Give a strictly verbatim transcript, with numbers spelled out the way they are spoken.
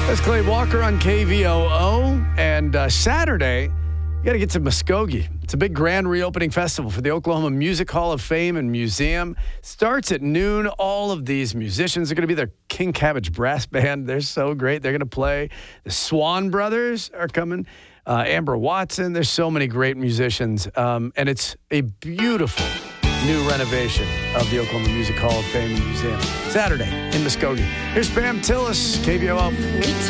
That's Clay Walker on K V O O. And uh, Saturday, you got to get to Muskogee. It's a big grand reopening festival for the Oklahoma Music Hall of Fame and Museum. Starts at noon. All of these musicians are going to be there. King Cabbage Brass Band. They're so great. They're going to play. The Swan Brothers are coming. Uh, Amber Watson. There's so many great musicians. Um, and it's a beautiful new renovation of the Oklahoma Music Hall of Fame and Museum. Saturday in Muskogee. Here's Pam Tillis, K V O O.